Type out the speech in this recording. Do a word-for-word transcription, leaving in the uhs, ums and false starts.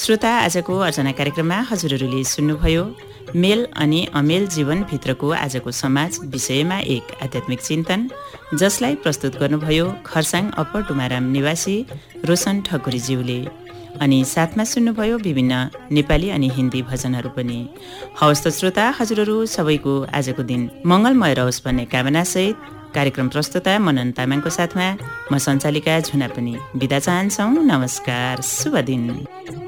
श्रोता, आजको अर्चना कार्यक्रममा हजुरहरूले सुन्नुभयो मेल अनि अमेल जीवनभित्रको आजको समाज विषयमा एक आध्यात्मिक चिन्तन, जसलाई प्रस्तुत गर्नुभयो खरसाङ अप्पर टुमाराम निवासी रोशन ठकुरीज्यूले। अनि साथमा सुन्नुभयो विभिन्न नेपाली अनि हिन्दी भजनहरू पनि। हवस् त श्रोता, हजुरहरू सबैको आजको दिन मङ्गलमय रहोस् भन्ने कामनासहित कार्यक्रम प्रस्तुता मनन तामाङको साथमा म सञ्चालिका झुना पनि बिदा चाहन्छौँ। नमस्कार, शुभ दिन।